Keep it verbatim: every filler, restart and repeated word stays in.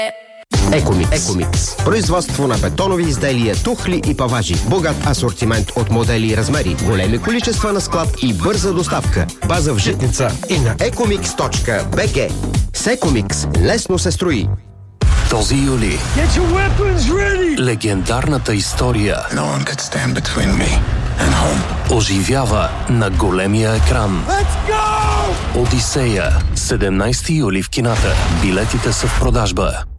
Екомикс. Екомикс. Производство на бетонови изделия, тухли и паважи. Богат асортимент от модели и размери. Големи количества на склад и бърза доставка. База в Житница и на екомикс точка би джи. С Екомикс лесно се строи. Този юли легендарната история No one could stand between me and home. оживява на големия екран. Let's go! Одисея. седемнайсети юли в кината. Билетите са в продажба.